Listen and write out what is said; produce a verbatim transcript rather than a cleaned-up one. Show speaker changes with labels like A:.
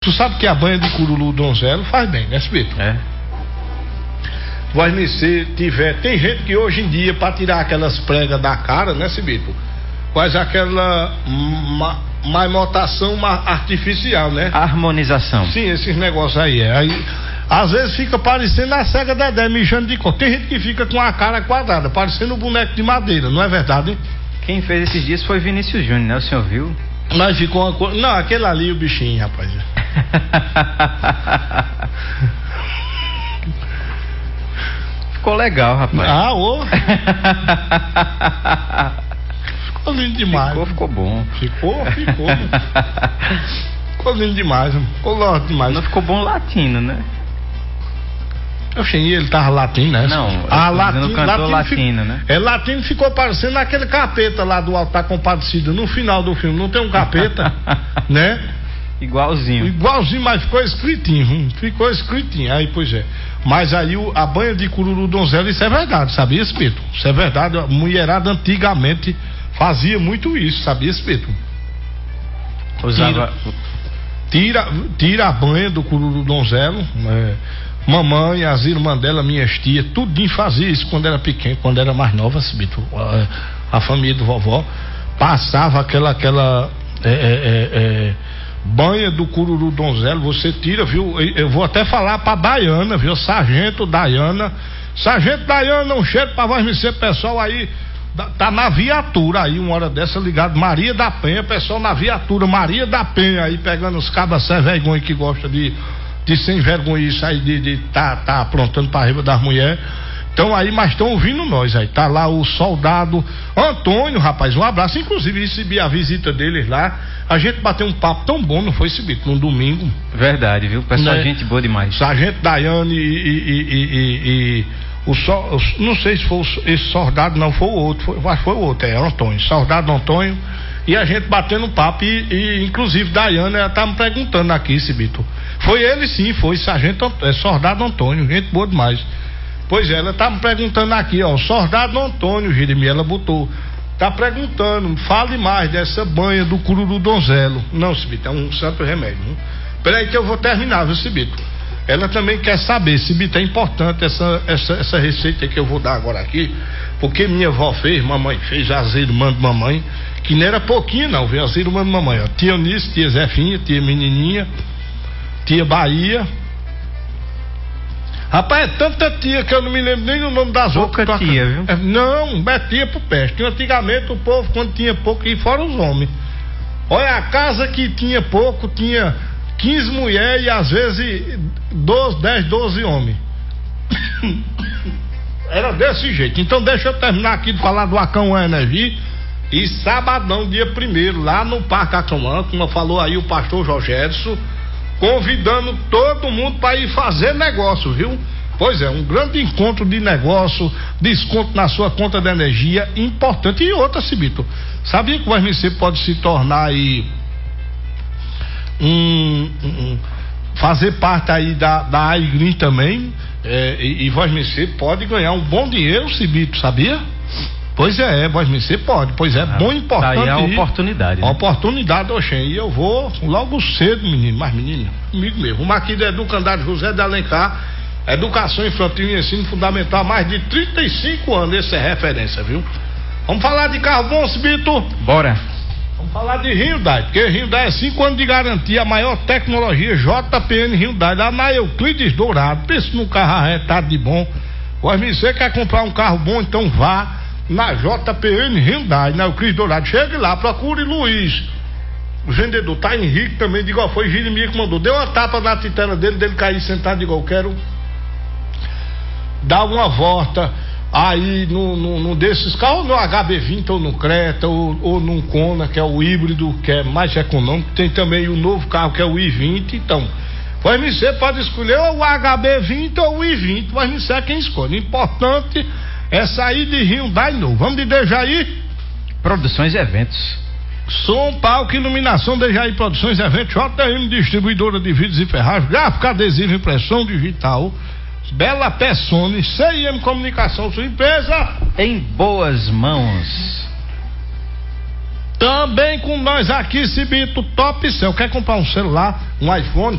A: Tu sabe que a banha de cururu donzelo faz bem, né, Cibito?
B: É.
A: Vai me ser, tiver. Tem gente que hoje em dia, pra tirar aquelas pregas da cara, né, Cibito? Faz aquela ma, maimotação artificial, né?
B: Harmonização.
A: Sim, esses negócios aí. É. Aí, às vezes fica parecendo a cega Dedé mijando de cor. Tem gente que fica com a cara quadrada, parecendo um boneco de madeira, não é verdade?
B: Quem fez esses dias foi Vinícius Júnior, né? O senhor viu?
A: Mas ficou uma coisa. Não, aquele ali, o bichinho, rapaz.
B: Ficou legal, rapaz.
A: Ah, ô. Ficou lindo demais.
B: Ficou, ficou bom.
A: Ficou, ficou. Ficou lindo demais, ficou lógico demais.
B: Não ficou bom latino, né?
A: Eu cheguei, ele tava latino, né?
B: Não,
A: ah, latino,
B: cantor
A: latino,
B: latino, né?
A: É, latino ficou parecendo aquele capeta lá do Altar Compadecido, no final do filme, não tem um capeta, né?
B: Igualzinho.
A: Igualzinho, mas ficou escritinho, hum, ficou escritinho, aí pois é. Mas aí o, a banha de cururu donzelo, isso é verdade, sabia, Espírito? Isso é verdade, a mulherada antigamente fazia muito isso, sabia, Espírito?
B: Usava...
A: Tira, tira a banha do cururu donzelo, é, mamãe, as irmãs dela, minhas tias, tudinho fazia isso quando era pequeno, quando era mais nova, Espírito. A, a família do vovó passava aquela, aquela é, é, é, banha do cururu donzelo, você tira, viu? Eu vou até falar pra Daiana, viu? Sargento Daiana, Sargento Daiana, um cheiro pra voz me ser, pessoal aí, tá na viatura aí, uma hora dessa ligado, Maria da Penha, pessoal na viatura, Maria da Penha aí, pegando os cabas sem vergonha que gosta de, de sem vergonha isso aí, de, de tá, tá aprontando pra riba das mulheres. Então aí, mas estão ouvindo nós aí, tá lá o soldado Antônio, rapaz, um abraço, inclusive recebi a visita deles lá, a gente bateu um papo tão bom, não foi, Cibito, num domingo.
B: Verdade, viu? Pessoal, né? Gente boa demais.
A: Sargento Daiane e, e, e, e, e o so, não sei se foi esse soldado, não, foi o outro, foi, foi o outro, é Antônio, soldado Antônio, e a gente batendo um papo e, e inclusive Daiane, ela tá me perguntando aqui, Cibito, foi ele sim, foi Sargento, é, soldado Antônio, gente boa demais. Pois é, ela tá me perguntando aqui, ó, soldado Antônio, Jeremias, ela botou, tá perguntando, fale mais dessa banha do cururu donzelo. Não, Cibito, é um santo remédio. Hein? Peraí que eu vou terminar, viu, Cibito? Ela também quer saber, Cibito, é importante essa, essa, essa receita que eu vou dar agora aqui, porque minha avó fez, mamãe fez, as irmãs de mamãe, que não era pouquinho não, viu, as irmãs de mamãe, ó, tia Eunice, tia Zefinha, tia Menininha, tia Bahia. Rapaz, é tanta tia que eu não me lembro nem o nome das
B: Pouca
A: outras.
B: tia, viu?
A: É, não, é tia pro peste. Antigamente o povo, quando tinha pouco, e fora os homens. Olha, a casa que tinha pouco, tinha quinze mulheres e às vezes doze, dez, doze homens. Era desse jeito. Então deixa eu terminar aqui de falar do Acão Energia. E sabadão, dia primeiro, lá no Parque Acamã, como falou aí o pastor Jorge Edson, convidando todo mundo para ir fazer negócio, viu? Pois é, um grande encontro de negócio, desconto na sua conta de energia, importante. E outra, Cibito, sabia que o Voz Me Ser pode se tornar aí um, um fazer parte aí da, da iGreen também, é, e, e Voz Me Ser pode ganhar um bom dinheiro, Cibito, sabia? Pois é, Voz Me Ser pode, pois é, ah, bom, importante.
B: Daí é a oportunidade,
A: né? A
B: né?
A: oportunidade, oxê, e eu vou logo cedo, menino, mas menino, comigo mesmo. Uma aqui da Educandade José de Alencar, Educação Infantil e Ensino Fundamental há mais de trinta e cinco anos, essa é referência, viu? Vamos falar de carro bom, Cibito?
B: Bora.
A: Vamos falar de Hyundai, porque Hyundai é cinco anos de garantia, a maior tecnologia J P N Hyundai, lá na Euclides Dourado. Pensa num carro arretado de bom. Voz Me Ser quer comprar um carro bom, então vá na J P N Hyundai, na Euclides Dourado. Chegue lá, procure Luiz, o vendedor. Tá Henrique também, diga, ó, foi Jeremias que mandou. Deu uma tapa na titela dele, dele cair sentado, diga, eu quero dar uma volta aí no, no, no desses carros, no H B vinte ou no Creta ou, ou no Kona, que é o híbrido, que é mais econômico. Tem também o novo carro que é o i vinte. Então, Voz Me Ser pode escolher ou o H B vinte ou o i vinte. Voz Me Ser é quem escolhe. Importante é sair de Hyundai novo. Vamos de Dejaí?
B: Produções e Eventos.
A: Som, palco, iluminação, Dejaí Produções e Eventos, J M Distribuidora de Vidros e Ferragens, gráfica, adesivo, impressão digital, Bela Pessone, C I M Comunicação, sua empresa
B: em boas mãos.
A: Também com nós aqui, Cibito, Top Cell. Quer comprar um celular, um iPhone?